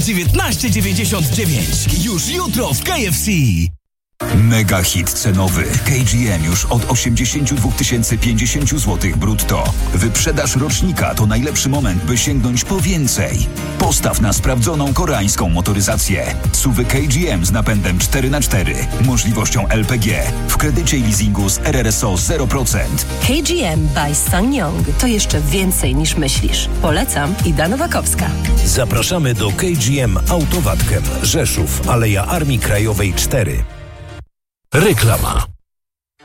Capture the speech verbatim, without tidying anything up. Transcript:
dziewiętnaście dziewięćdziesiąt dziewięć. Już jutro w K F C. Mega hit cenowy. K G M już od osiemdziesiąt dwa tysiące pięćdziesiąt złotych brutto. Wyprzedaż rocznika to najlepszy moment, by sięgnąć po więcej. Postaw na sprawdzoną koreańską motoryzację. S U V K G M z napędem cztery na cztery, możliwością L P G, w kredycie i leasingu z R R S O zero procent. K G M by SsangYong to jeszcze więcej niż myślisz. Polecam, Ida Nowakowska. Zapraszamy do K G M Autowatchem, Rzeszów, Aleja Armii Krajowej cztery. Reklama.